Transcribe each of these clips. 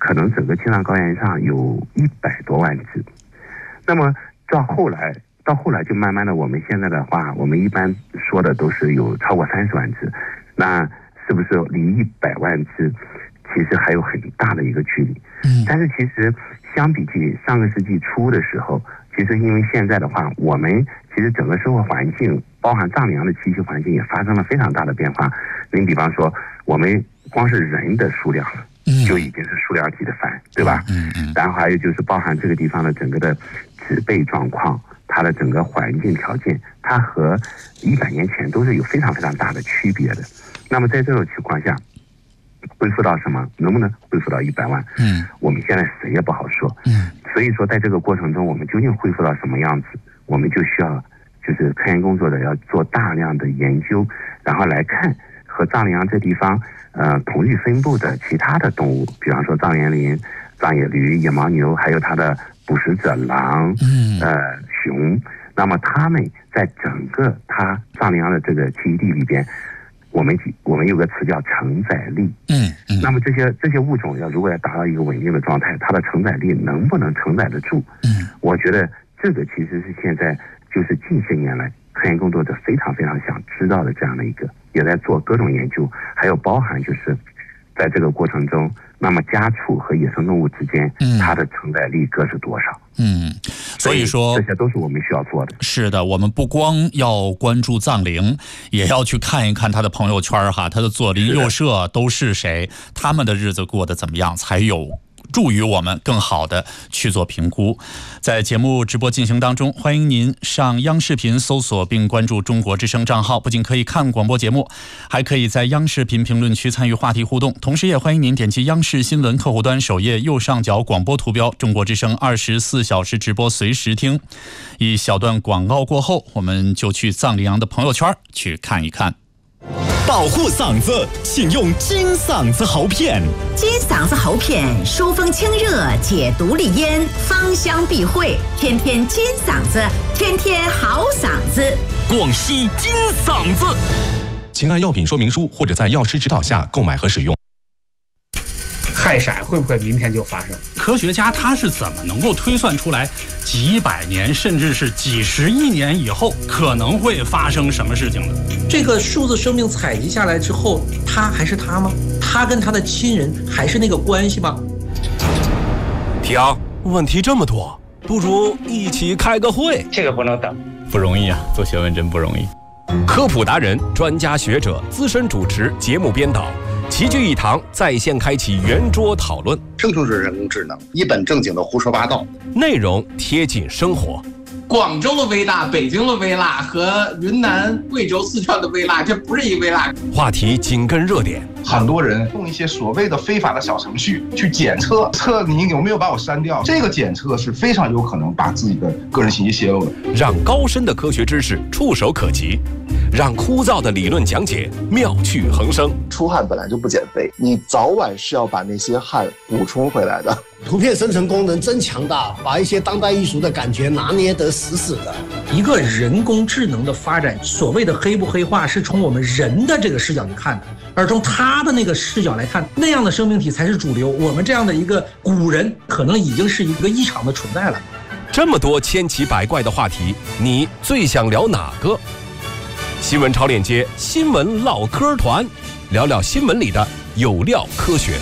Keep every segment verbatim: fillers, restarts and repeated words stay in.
可能整个青藏高原上有一百多万只。那么到后来，到后来就慢慢的，我们现在的话，我们一般说的都是有超过三十万只，那是不是离一百万只其实还有很大的一个距离？嗯，但是其实相比起上个世纪初的时候，其实因为现在的话，我们其实整个生活环境，包含藏羚羊的栖息环境也发生了非常大的变化。您比方说，我们光是人的数量就已经是数量级的翻，对吧？嗯嗯。然后还有就是包含这个地方的整个的植被状况，它的整个环境条件，它和一百年前都是有非常非常大的区别的。那么在这种情况下，恢复到什么？能不能恢复到一百万？嗯，我们现在谁也不好说。嗯，所以说在这个过程中，我们究竟恢复到什么样子，我们就需要就是科研工作者要做大量的研究，然后来看和藏羚羊这地方呃同域分布的其他的动物，比方说藏原羚、藏野驴、野牦牛，还有它的捕食者狼、嗯呃熊，那么它们在整个它藏羚羊的这个栖息地里边，我们我们有个词叫承载力。嗯嗯。那么这些这些物种要如果要达到一个稳定的状态，它的承载力能不能承载得住？嗯，我觉得这个其实是现在就是近些年来科研工作者非常非常想知道的这样的一个，也在做各种研究，还有包含就是在这个过程中，那么家畜和野生动物之间，嗯，它的承载力各是多少？嗯， 所以说这些都是我们需要做的。 是的，我们不光要关注藏羚，也要去看一看他的朋友圈哈，他的左邻右舍都是谁，他们的日子过得怎么样，才有助于我们更好的去做评估。在节目直播进行当中，欢迎您上央视频搜索并关注中国之声账号，不仅可以看广播节目，还可以在央视频评论区参与话题互动。同时也欢迎您点击央视新闻客户端首页右上角广播图标，中国之声二十四小时直播随时听。一小段广告过后，我们就去藏羚羊的朋友圈去看一看。 保护嗓子，请用金嗓子喉片。 金嗓子喉片疏风清热，解毒利咽，芳香避秽，天天金嗓子，天天好嗓子。 广西金嗓子。请按药品说明书或者在药师指导下购买和使用。 氦闪会不会明天就发生？ 科学家他是怎么能够推算出来几百年甚至是几十亿年以后可能会发生什么事情呢？ 这个数字生命采集下来之后，他还是他吗？他跟他的亲人还是那个关系吗？ 婷，问题这么多，不如一起开个会。 这个不能等， 不容易啊，做学问真不容易。 科普达人、专家学者、资深主持、节目编导齐聚一堂，在线开启圆桌讨论。 生成式人工智能一本正经的胡说八道， 内容贴近生活。 广州的微辣、北京的微辣和云南、贵州、四川的微辣，这不是一微辣。 话题紧跟热点。 很多人用一些所谓的非法的小程序去检测，测你有没有把我删掉。这个检测是非常有可能把自己的个人信息泄露的。 让高深的科学知识触手可及，让枯燥的理论讲解妙趣横生。 出汗本来就不减肥，你早晚是要把那些汗补充回来的。 图片生成功能真强大，把一些当代艺术的感觉拿捏得死死的。 一个人工智能的发展，所谓的黑不黑化是从我们人的这个视角去看的，而从他的那个视角来看，那样的生命体才是主流。我们这样的一个古人，可能已经是一个异常的存在了。 这么多千奇百怪的话题，你最想聊哪个？新闻超链接，新闻唠嗑团，聊聊新闻里的有料科学。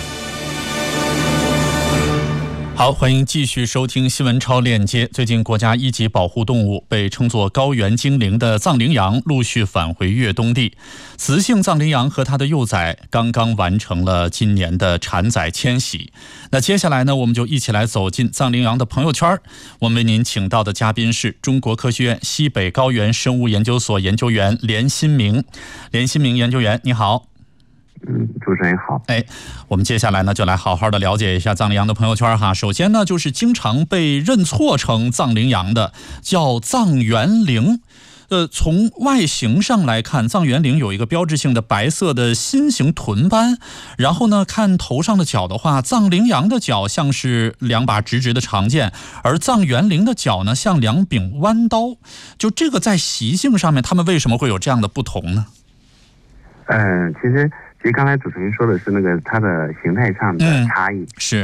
好，欢迎继续收听新闻超链接。最近国家一级保护动物被称作高原精灵的藏羚羊陆续返回越冬地。雌性藏羚羊和它的幼崽刚刚完成了今年的产崽迁徙。那接下来呢，我们就一起来走进藏羚羊的朋友圈。我们为您请到的嘉宾是中国科学院西北高原生物研究所研究员连新明。连新明研究员，你好。 嗯，主持人好。 哎，我们接下来呢，就来好好的了解一下藏羚羊的朋友圈哈。首先呢，就是经常被认错成藏羚羊的，叫藏原羚。呃，从外形上来看，藏原羚有一个标志性的白色的心形臀斑，然后呢，看头上的角的话，藏羚羊的角像是两把直直的长剑，而藏原羚的角呢，像两柄弯刀。就这个在习性上面，他们为什么会有这样的不同呢？ 嗯、呃，其实。其实刚才主持人说的是那个它的形态上的差异， 嗯、是